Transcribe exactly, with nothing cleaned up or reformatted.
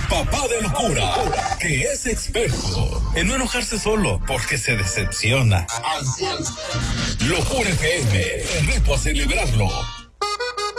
papá de locura, que es experto en no enojarse solo porque se decepciona. Locura F M, te reto a celebrarlo